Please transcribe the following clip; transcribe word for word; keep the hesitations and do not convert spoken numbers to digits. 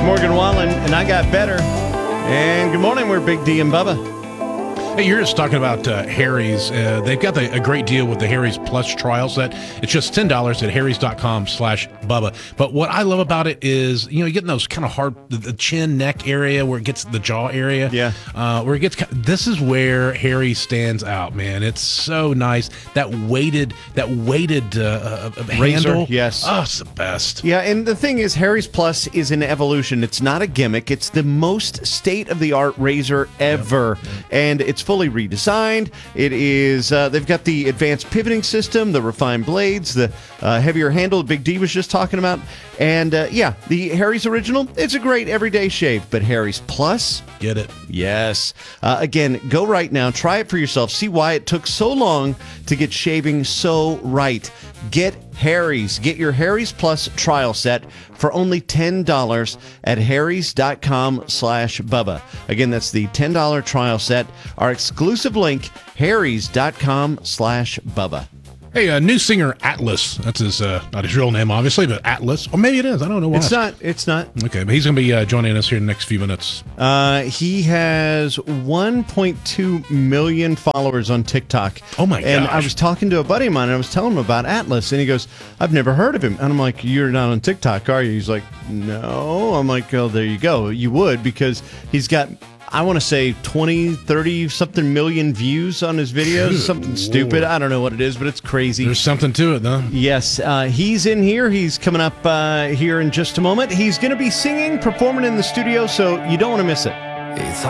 Morgan Wallen, and I got better. And good morning, we're Big D and Bubba. Hey, you're just talking about uh, Harry's. Uh, they've got the, a great deal with the Harry's Plus trial set. It's just ten dollars at harrys.com slash Bubba. But what I love about it is, you know, you get in those kind of hard, the, the chin, neck area where it gets the jaw area. Yeah. Uh, where it gets, this is where Harry stands out, man. It's so nice. That weighted, that weighted uh, uh, Razor, handle. yes. Oh, it's the best. Yeah, and the thing is, Harry's Plus is an evolution. It's not a gimmick. It's the most state-of-the-art razor ever. Yep. And it's fully redesigned. It is, uh, they've got the advanced pivoting system, the refined blades, the uh, heavier handle Big D was just talking about. And uh, yeah, the Harry's Original, it's a great everyday shave, but Harry's Plus, get it. Yes. Uh, again, go right now, try it for yourself, see why it took so long to get shaving so right. Get Harry's. Get your Harry's Plus trial set for only ten dollars at harrys.com slash Bubba. Again, that's the ten dollars trial set. Our exclusive link, harrys.com slash Bubba. Hey, uh, new singer Atlas. That's his, uh, not his real name, obviously, but Atlas. Or maybe it is. I don't know why. It's not. It's not. Okay, but he's going to be uh, joining us here in the next few minutes. Uh, he has one point two million followers on TikTok. Oh, my gosh. And I was talking to a buddy of mine, and I was telling him about Atlas, and he goes, I've never heard of him. And I'm like, you're not on TikTok, are you? He's like, no. I'm like, oh, there you go. You would, because he's got, I want to say twenty, thirty something million views on his videos. Good something Lord. Stupid. I don't know what it is, but it's crazy. There's something to it, though. Yes. Uh, he's in here. He's coming up uh, here in just a moment. He's going to be singing, performing in the studio, so you don't want to miss it. It's